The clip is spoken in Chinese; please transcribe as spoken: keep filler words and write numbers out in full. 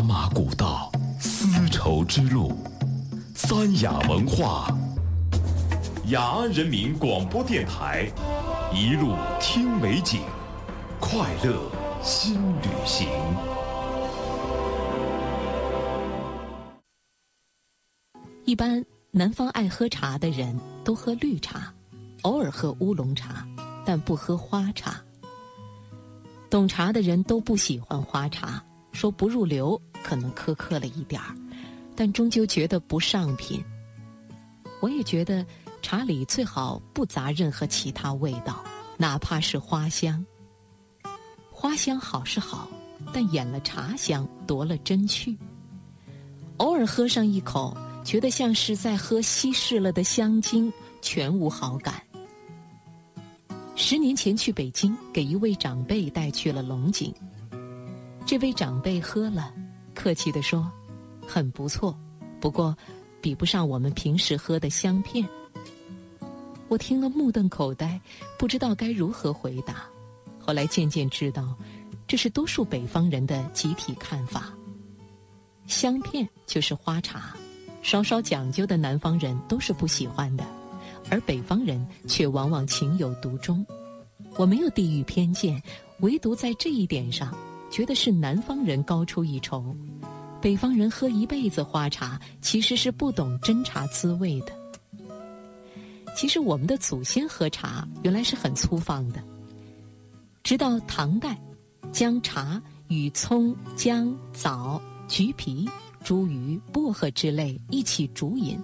马古道，丝绸之路，三雅文化，雅安人民广播电台，一路听美景，快乐新旅行。 一般南方爱喝茶的人都喝绿茶，偶尔喝乌龙茶，但不喝花茶。懂茶的人都不喜欢花茶，说不入流，可能苛刻了一点儿，但终究觉得不上品。我也觉得茶里最好不杂任何其他味道，哪怕是花香。花香好是好，但掩了茶香，夺了真趣。偶尔喝上一口，觉得像是在喝稀释了的香精，全无好感。十年前去北京，给一位长辈带去了龙井。这位长辈喝了，客气地说：“很不错，不过比不上我们平时喝的香片。”我听了目瞪口呆，不知道该如何回答。后来渐渐知道，这是多数北方人的集体看法。香片就是花茶，稍稍讲究的南方人都是不喜欢的，而北方人却往往情有独钟。我没有地域偏见，唯独在这一点上，觉得是南方人高出一筹。北方人喝一辈子花茶，其实是不懂真茶滋味的。其实我们的祖先喝茶原来是很粗放的，直到唐代，将茶与葱、姜、枣、橘皮、茱萸、薄荷之类一起煮饮，